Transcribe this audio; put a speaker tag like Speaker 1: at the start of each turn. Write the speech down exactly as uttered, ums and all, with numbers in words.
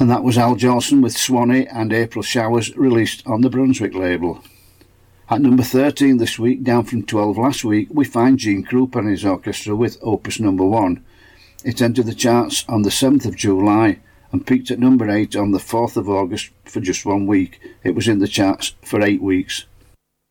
Speaker 1: And that was Al Jolson with Swanee and April Showers, released on the Brunswick label. At number thirteen this week, down from twelve last week, we find Gene Krupa and his orchestra with Opus Number one. It entered the charts on the seventh of July and peaked at number eight on the fourth of August for just one week. It was in the charts for eight weeks.